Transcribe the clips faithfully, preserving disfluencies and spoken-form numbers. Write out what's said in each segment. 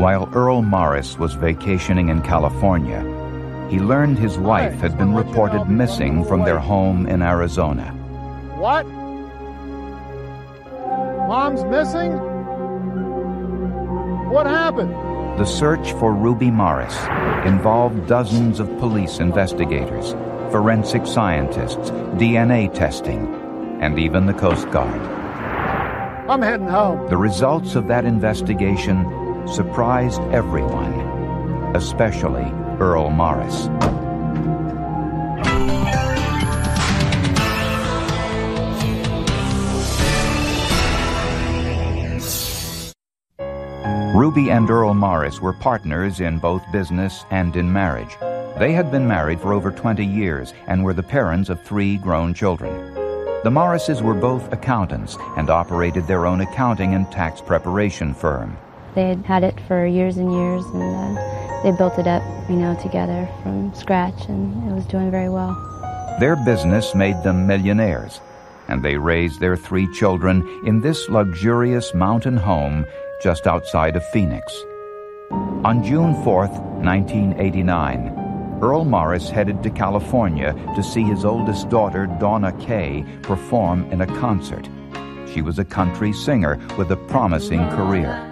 While Earl Morris was vacationing in California, he learned his wife had been reported missing from their home in Arizona. What? Mom's missing? What happened? The search for Ruby Morris involved dozens of police investigators, forensic scientists, D N A testing, and even the Coast Guard. I'm heading home. The results of that investigation surprised everyone, especially Earl Morris. Ruby and Earl Morris were partners in both business and in marriage. They had been married for over twenty years and were the parents of three grown children. The Morrises were both accountants and operated their own accounting and tax preparation firm. They had had it for years and years, and uh, they built it up, you know, together from scratch, and it was doing very well. Their business made them millionaires, and they raised their three children in this luxurious mountain home just outside of Phoenix. On June fourth, nineteen eighty-nine, Earl Morris headed to California to see his oldest daughter, Donna Kay, perform in a concert. She was a country singer with a promising career.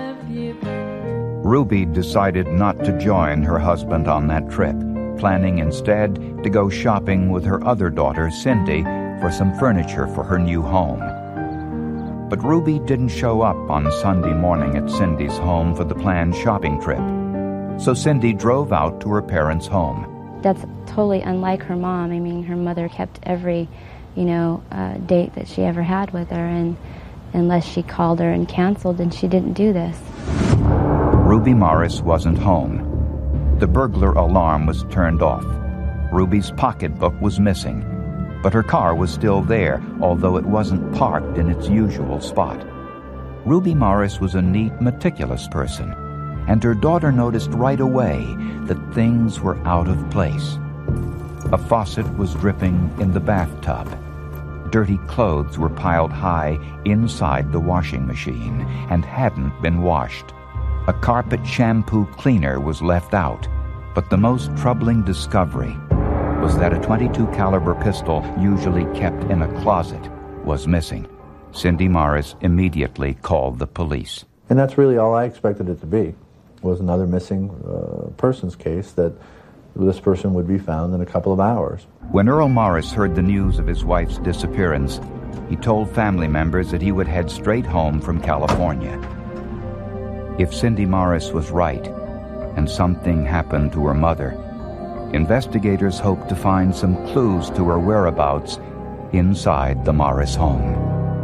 Ruby decided not to join her husband on that trip, planning instead to go shopping with her other daughter, Cindy, for some furniture for her new home. But Ruby didn't show up on Sunday morning at Cindy's home for the planned shopping trip. So Cindy drove out to her parents' home. That's totally unlike her mom. I mean, her mother kept every, you know, uh, date that she ever had with her, and unless she called her and canceled, and she didn't do this. Ruby Morris wasn't home. The burglar alarm was turned off. Ruby's pocketbook was missing, but her car was still there, although it wasn't parked in its usual spot. Ruby Morris was a neat, meticulous person, and her daughter noticed right away that things were out of place. A faucet was dripping in the bathtub. Dirty clothes were piled high inside the washing machine and hadn't been washed. A carpet shampoo cleaner was left out, but the most troubling discovery was that a twenty-two caliber pistol usually kept in a closet was missing. Cindy Morris immediately called the police. And that's really all I expected it to be, was another missing uh, persons case, that this person would be found in a couple of hours. When Earl Morris heard the news of his wife's disappearance, he told family members that he would head straight home from California. If Cindy Morris was right, and something happened to her mother, investigators hoped to find some clues to her whereabouts inside the Morris home.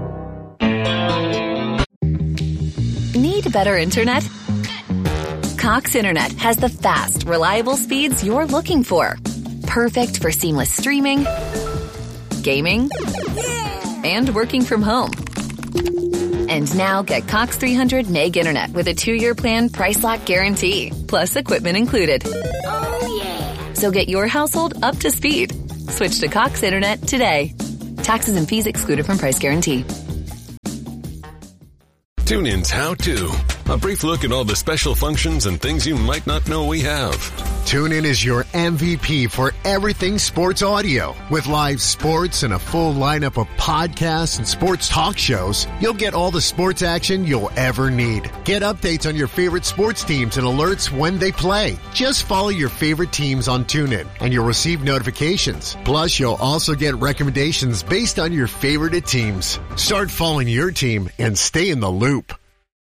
Need better internet? Cox Internet has the fast, reliable speeds you're looking for. Perfect for seamless streaming, gaming, and working from home. And now get Cox three hundred meg internet with a two-year plan price lock guarantee, plus equipment included. Oh, yeah. So get your household up to speed. Switch to Cox Internet today. Taxes and fees excluded from price guarantee. TuneIn's How To. A brief look at all the special functions and things you might not know we have. TuneIn is your M V P for everything sports audio. With live sports and a full lineup of podcasts and sports talk shows, you'll get all the sports action you'll ever need. Get updates on your favorite sports teams and alerts when they play. Just follow your favorite teams on TuneIn, and you'll receive notifications. Plus, you'll also get recommendations based on your favorite teams. Start following your team and stay in the loop.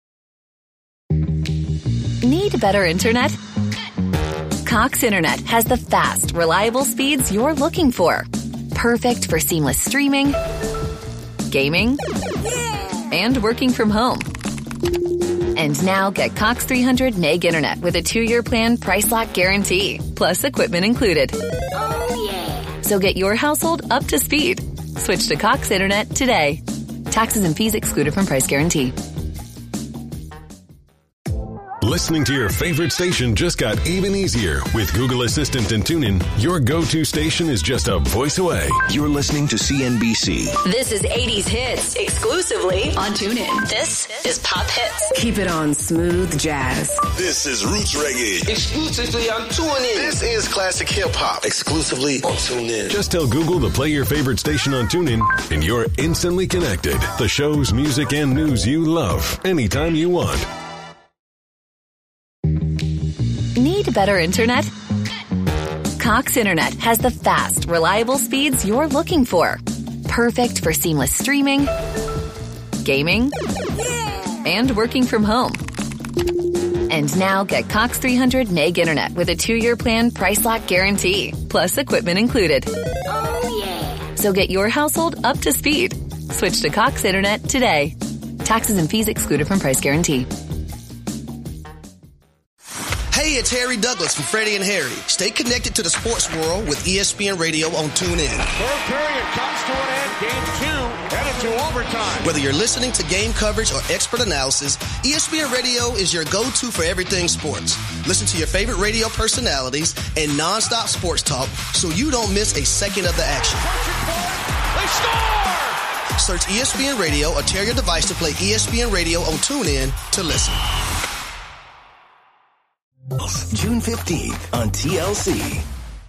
Need better internet? Cox Internet has the fast, reliable speeds you're looking for. Perfect for seamless streaming, gaming, and working from home. And now get Cox three hundred meg internet with a two-year plan price lock guarantee, plus equipment included. Oh, yeah. So get your household up to speed. Switch to Cox Internet today. Taxes and fees excluded from price guarantee. Listening to your favorite station just got even easier. With Google Assistant and TuneIn, your go-to station is just a voice away. You're listening to C N B C. This is eighties Hits, exclusively on TuneIn. This is Pop Hits. Keep it on Smooth Jazz. This is Roots Reggae, exclusively on TuneIn. This is Classic Hip Hop, exclusively on TuneIn. Just tell Google to play your favorite station on TuneIn, and you're instantly connected. The shows, music, and news you love, anytime you want. Need better internet? Cox Internet has the fast, reliable speeds you're looking for. Perfect for seamless streaming, gaming, and working from home. And now get Cox three hundred meg internet with a two-year plan price lock guarantee, plus equipment included. Oh, yeah. So get your household up to speed. Switch to Cox Internet today. Taxes and fees excluded from price guarantee. Hey, it's Harry Douglas from Freddie and Harry. Stay connected to the sports world with E S P N Radio on TuneIn. Third period comes to an end. Game two headed to overtime. Whether you're listening to game coverage or expert analysis, E S P N Radio is your go-to for everything sports. Listen to your favorite radio personalities and nonstop sports talk so you don't miss a second of the action. They score! Search E S P N Radio or tell your device to play E S P N Radio on TuneIn to listen. June fifteenth on T L C.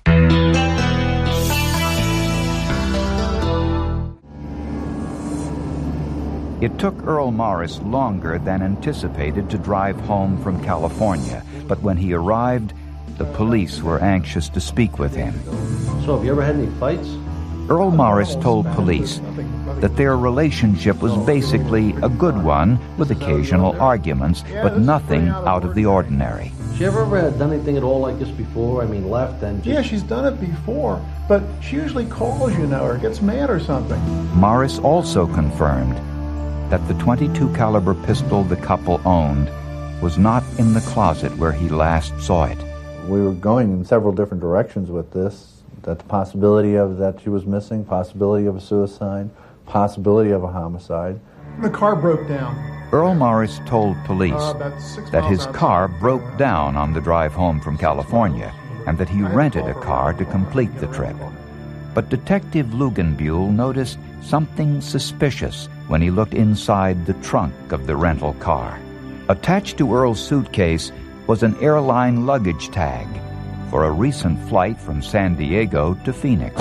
It took Earl Morris longer than anticipated to drive home from California, but when he arrived, the police were anxious to speak with him. So have you ever had any fights? Earl Morris told police that their relationship was basically a good one with occasional arguments, but nothing out of the ordinary. She ever uh, done anything at all like this before? I mean, left and just... Yeah, she's done it before, but she usually calls, you know, or gets mad or something. Morris also confirmed that the twenty-two caliber pistol the couple owned was not in the closet where he last saw it. We were going in several different directions with this. That the possibility of that she was missing, possibility of a suicide, possibility of a homicide. The car broke down. Earl Morris told police uh, that his car broke down on the drive home from California and that he rented a car to complete the trip. But Detective Lugenbuehl noticed something suspicious when he looked inside the trunk of the rental car. Attached to Earl's suitcase was an airline luggage tag for a recent flight from San Diego to Phoenix.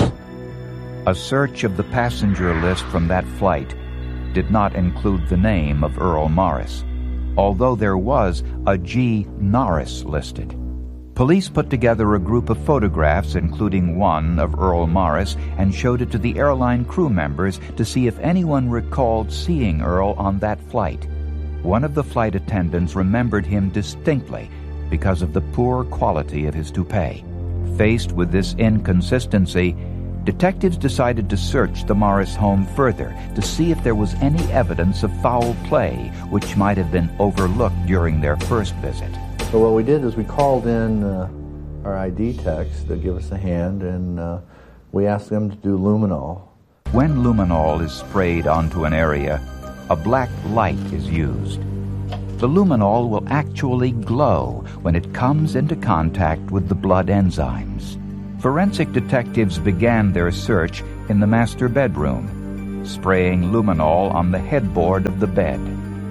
A search of the passenger list from that flight did not include the name of Earl Morris, although there was a G. Norris listed. Police put together a group of photographs, including one of Earl Morris, and showed it to the airline crew members to see if anyone recalled seeing Earl on that flight. One of the flight attendants remembered him distinctly because of the poor quality of his toupee. Faced with this inconsistency, detectives decided to search the Morris home further to see if there was any evidence of foul play which might have been overlooked during their first visit. So what we did is we called in uh, our I D techs to give us a hand, and uh, we asked them to do luminol. When luminol is sprayed onto an area, a black light is used. The luminol will actually glow when it comes into contact with the blood enzymes. Forensic detectives began their search in the master bedroom, spraying luminol on the headboard of the bed.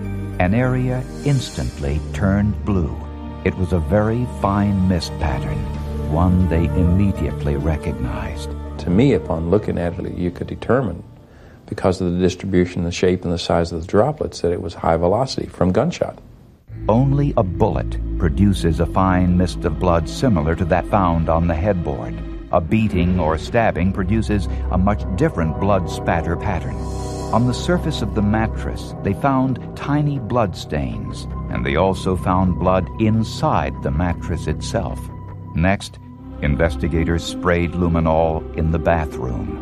An area instantly turned blue. It was a very fine mist pattern, one they immediately recognized. To me, upon looking at it, you could determine, because of the distribution, the shape, and the size of the droplets, that it was high velocity from gunshot. Only a bullet produces a fine mist of blood similar to that found on the headboard. A beating or stabbing produces a much different blood spatter pattern. On the surface of the mattress, they found tiny blood stains, and they also found blood inside the mattress itself. Next, investigators sprayed luminol in the bathroom.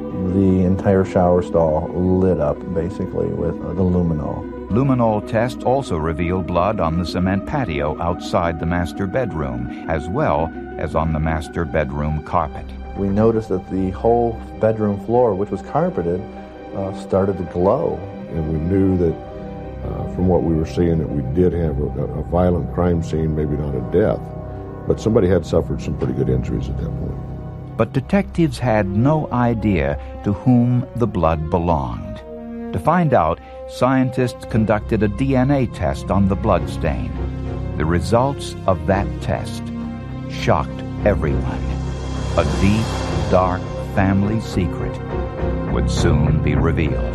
The entire shower stall lit up, basically, with uh, the luminol. Luminol tests also revealed blood on the cement patio outside the master bedroom, as well as on the master bedroom carpet. We noticed that the whole bedroom floor, which was carpeted, uh, started to glow. And we knew that uh, from what we were seeing, that we did have a, a violent crime scene, maybe not a death, but somebody had suffered some pretty good injuries at that point. But detectives had no idea to whom the blood belonged. To find out, scientists conducted a D N A test on the blood stain. The results of that test shocked everyone. A deep, dark family secret would soon be revealed.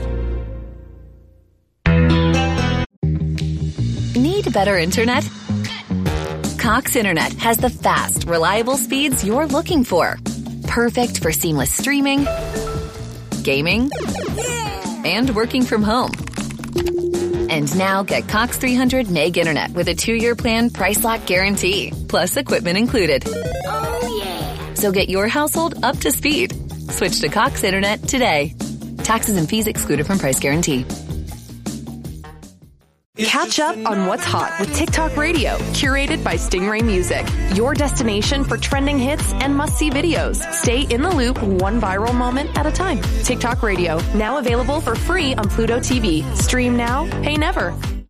Need better internet? Cox Internet has the fast, reliable speeds you're looking for. Perfect for seamless streaming, gaming, and working from home. And now get Cox three hundred meg internet with a two-year plan price lock guarantee, plus equipment included. Oh, yeah. So get your household up to speed. Switch to Cox Internet today. Taxes and fees excluded from price guarantee. Catch up on what's hot with TikTok Radio, curated by Stingray Music. Your destination for trending hits and must-see videos. Stay in the loop one viral moment at a time. TikTok Radio, now available for free on Pluto T V. Stream now, pay never.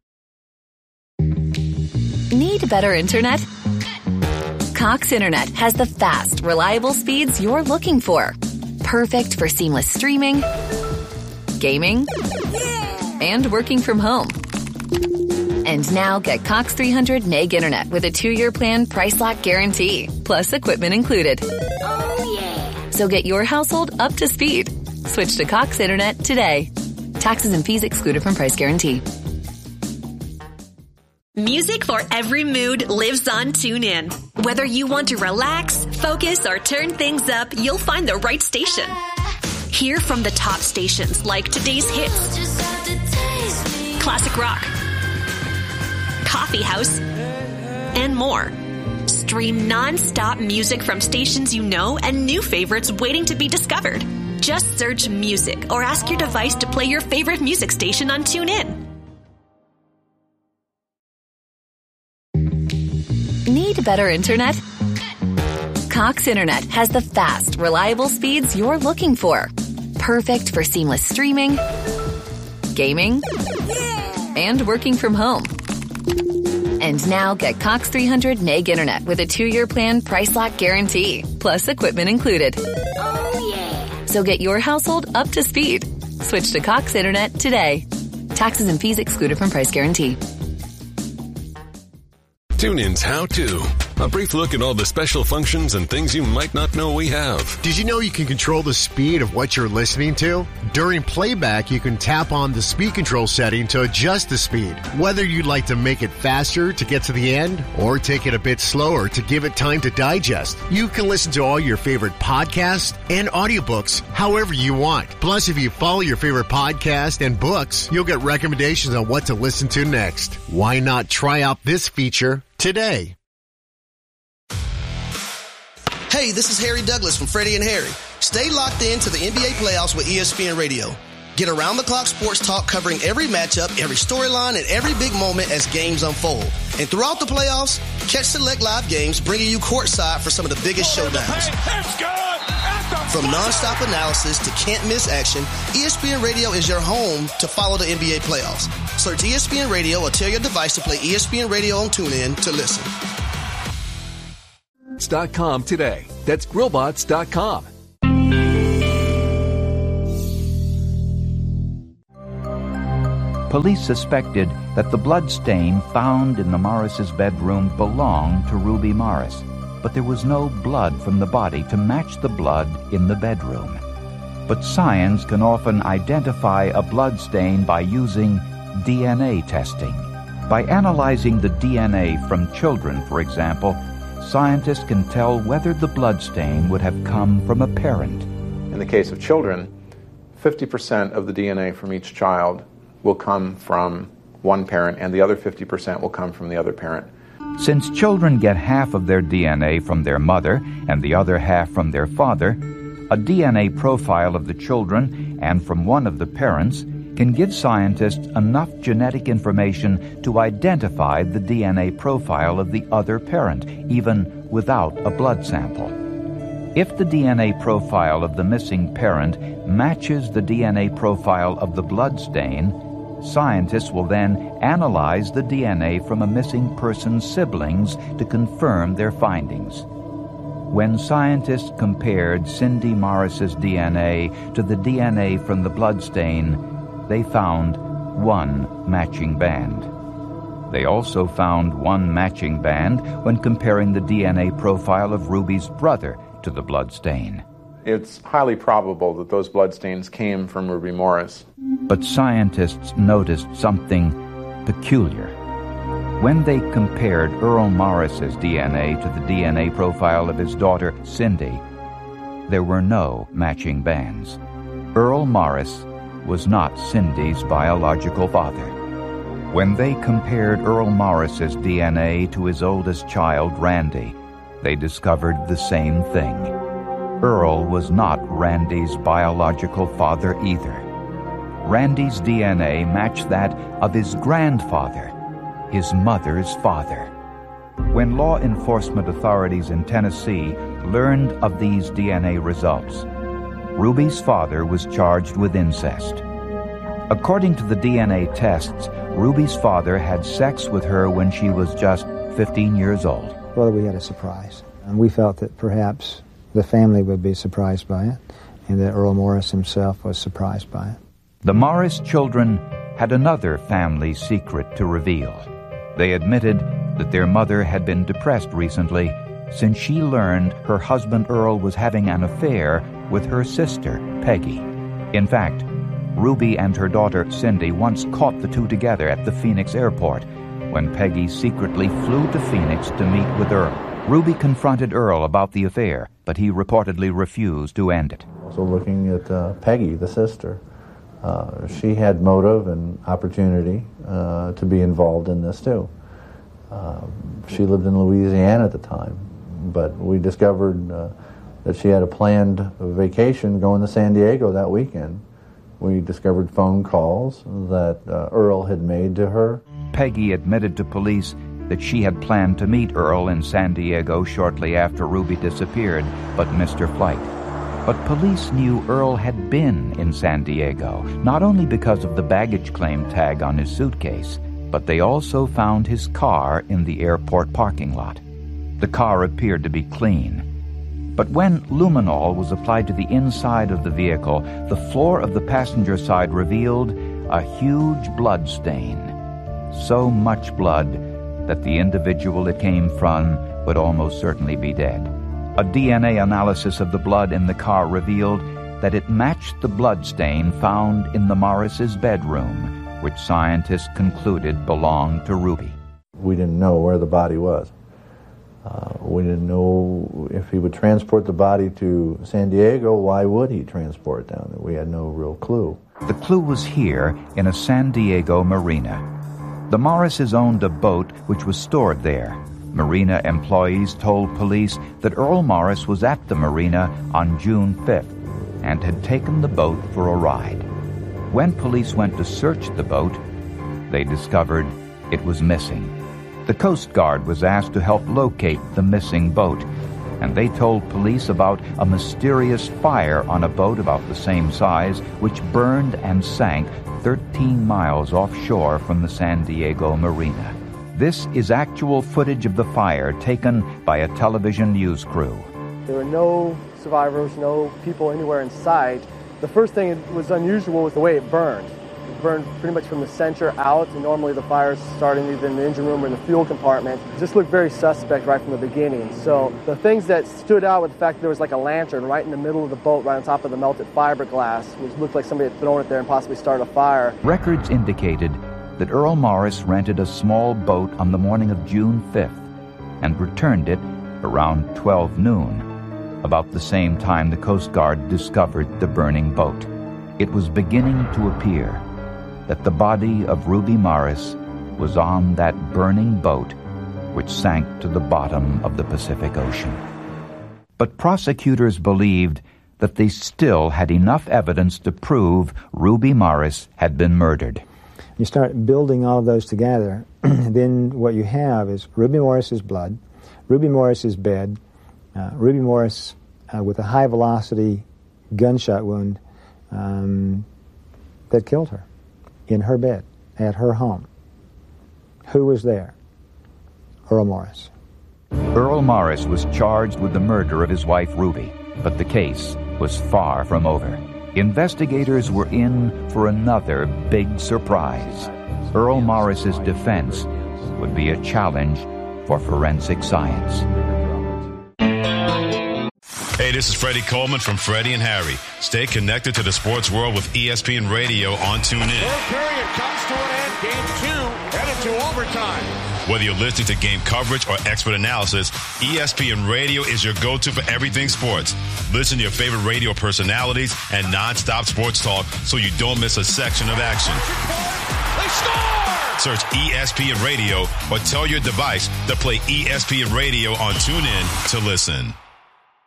Need better internet? Cox Internet has the fast, reliable speeds you're looking for. Perfect for seamless streaming, gaming, and working from home. And now get Cox three hundred meg internet with a two-year plan price lock guarantee, plus equipment included. Oh, yeah. So get your household up to speed. Switch to Cox Internet today. Taxes and fees excluded from price guarantee. Music for every mood lives on TuneIn. Whether you want to relax, focus, or turn things up, you'll find the right station. Hear from the top stations like Today's Hits, Classic Rock, Coffee House, and more. Stream non-stop music from stations you know and new favorites waiting to be discovered. Just search music or ask your device to play your favorite music station on TuneIn. Need better internet? Cox Internet has the fast, reliable speeds you're looking for. Perfect for seamless streaming, gaming, and working from home. And now get Cox three hundred meg internet with a two-year plan price lock guarantee, plus equipment included. Oh, yeah. So get your household up to speed. Switch to Cox Internet today. Taxes and fees excluded from price guarantee. TuneIn's How To. A brief look at all the special functions and things you might not know we have. Did you know you can control the speed of what you're listening to? During playback, you can tap on the speed control setting to adjust the speed. Whether you'd like to make it faster to get to the end or take it a bit slower to give it time to digest, you can listen to all your favorite podcasts and audiobooks however you want. Plus, if you follow your favorite podcast and books, you'll get recommendations on what to listen to next. Why not try out this feature today? Hey, this is Harry Douglas from Freddie and Harry. Stay locked in to the N B A playoffs with E S P N Radio. Get around-the-clock sports talk covering every matchup, every storyline, and every big moment as games unfold. And throughout the playoffs, catch select live games bringing you courtside for some of the biggest showdowns. From nonstop analysis to can't-miss action, E S P N Radio is your home to follow the N B A playoffs. Search E S P N Radio or tell your device to play E S P N Radio on TuneIn to listen. .com today. That's grillbots dot com. Police suspected that the blood stain found in the Morris's bedroom belonged to Ruby Morris, but there was no blood from the body to match the blood in the bedroom. But science can often identify a blood stain by using D N A testing. By analyzing the D N A from children, for example, scientists can tell whether the blood stain would have come from a parent. In the case of children, fifty percent of the D N A from each child will come from one parent, and the other fifty percent will come from the other parent. Since children get half of their D N A from their mother and the other half from their father, a D N A profile of the children and from one of the parents can give scientists enough genetic information to identify the D N A profile of the other parent, even without a blood sample. If the D N A profile of the missing parent matches the D N A profile of the blood stain, Scientists will then analyze the D N A from a missing person's siblings to confirm their findings. When scientists compared Cindy Morris's D N A to the D N A from the bloodstain, they found one matching band. They also found one matching band when comparing the D N A profile of Ruby's brother to the bloodstain. It's highly probable that those bloodstains came from Ruby Morris. But scientists noticed something peculiar. When they compared Earl Morris's D N A to the D N A profile of his daughter, Cindy, there were no matching bands. Earl Morris was not Cindy's biological father. When they compared Earl Morris's D N A to his oldest child, Randy, they discovered the same thing. Earl was not Randy's biological father either. Randy's D N A matched that of his grandfather, his mother's father. When law enforcement authorities in Tennessee learned of these D N A results, Ruby's father was charged with incest. According to the D N A tests, Ruby's father had sex with her when she was just fifteen years old. Well, we had a surprise, and we felt that perhaps the family would be surprised by it, and that Earl Morris himself was surprised by it. The Morris children had another family secret to reveal. They admitted that their mother had been depressed recently since she learned her husband Earl was having an affair with her sister, Peggy. In fact, Ruby and her daughter, Cindy, once caught the two together at the Phoenix airport when Peggy secretly flew to Phoenix to meet with Earl. Ruby confronted Earl about the affair, but he reportedly refused to end it. Also looking at uh, Peggy, the sister. Uh, she had motive and opportunity uh, to be involved in this too. Uh, she lived in Louisiana at the time, but we discovered uh, that she had a planned vacation going to San Diego that weekend. We discovered phone calls that uh, Earl had made to her. Peggy admitted to police that she had planned to meet Earl in San Diego shortly after Ruby disappeared, but missed her flight. But police knew Earl had been in San Diego, not only because of the baggage claim tag on his suitcase, but they also found his car in the airport parking lot. The car appeared to be clean. But when luminol was applied to the inside of the vehicle, the floor of the passenger side revealed a huge blood stain. So much blood that the individual it came from would almost certainly be dead. A D N A analysis of the blood in the car revealed that it matched the blood stain found in the Morris's bedroom, which scientists concluded belonged to Ruby. We didn't know where the body was. Uh, we didn't know if he would transport the body to San Diego. Why would he transport it down there? We had no real clue. The clue was here in a San Diego marina. The Morrises owned a boat which was stored there. Marina employees told police that Earl Morris was at the marina on June fifth and had taken the boat for a ride. When police went to search the boat, they discovered it was missing. The Coast Guard was asked to help locate the missing boat, and they told police about a mysterious fire on a boat about the same size which burned and sank thirteen miles offshore from the San Diego marina. This is actual footage of the fire taken by a television news crew. There were no survivors, no people anywhere in sight. The first thing that was unusual was the way it burned. It burned pretty much from the center out, and normally the fire's starting either in the engine room or in the fuel compartment. It just looked very suspect right from the beginning. So the things that stood out with the fact that there was like a lantern right in the middle of the boat, right on top of the melted fiberglass, which looked like somebody had thrown it there and possibly started a fire. Records indicated that Earl Morris rented a small boat on the morning of June fifth and returned it around twelve noon, about the same time the Coast Guard discovered the burning boat. It was beginning to appear that the body of Ruby Morris was on that burning boat which sank to the bottom of the Pacific Ocean. But prosecutors believed that they still had enough evidence to prove Ruby Morris had been murdered. You start building all of those together, then what you have is Ruby Morris's blood, Ruby Morris's bed, uh, Ruby Morris uh, with a high-velocity gunshot wound um, that killed her in her bed. at her home. Who was there? Earl Morris. Earl Morris was charged with the murder of his wife Ruby, but the case was far from over. Investigators were in for another big surprise. Earl Morris's defense would be a challenge for forensic science. Hey, this is Freddie Coleman from Freddie and Harry. Stay connected to the sports world with E S P N Radio on TuneIn. Third period comes to an end. Game two headed to overtime. Whether you're listening to game coverage or expert analysis, E S P N Radio is your go-to for everything sports. Listen to your favorite radio personalities and non-stop sports talk so you don't miss a section of action. They score! Search E S P N Radio or tell your device to play E S P N Radio on TuneIn to listen.